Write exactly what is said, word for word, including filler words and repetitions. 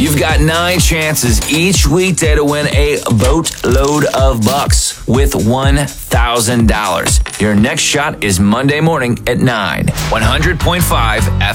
You've got nine chances each weekday to win a boatload of bucks with one thousand dollars. Your next shot is Monday morning at nine. one hundred point five F